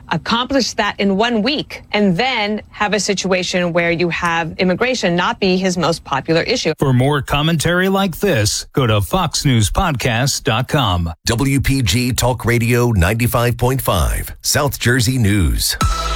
accomplish that in 1 week and then have a situation where you have immigration not be his most popular issue. For more commentary like this, go to foxnewspodcast.com. WPG Talk Radio 95.5, South Jersey News.